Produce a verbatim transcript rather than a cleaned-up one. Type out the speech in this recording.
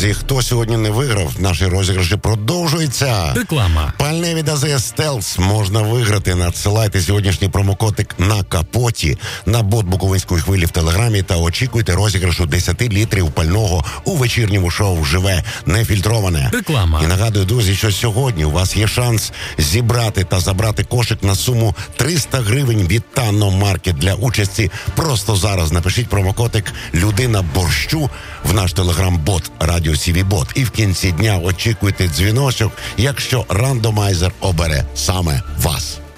Друзі, хто сьогодні не виграв, наші розіграші продовжуються. Реклама. Пальне від АЗС Стелс можна виграти. Надсилайте сьогоднішній промокодик на капоті на бот Буковинської хвилі в Телеграмі та очікуйте розіграшу десять літрів пального у вечірньому шоу «Живе нефільтроване». Реклама. І нагадую, друзі, що сьогодні у вас є шанс зібрати та забрати кошик на суму триста гривень від Танно Маркет для участі. Просто зараз напишіть промокодик «Людина борщу» в наш телеграм-бот Радіо Сіві Бот. І в кінці дня очікуйте дзвіночок, якщо рандомайзер обере саме вас.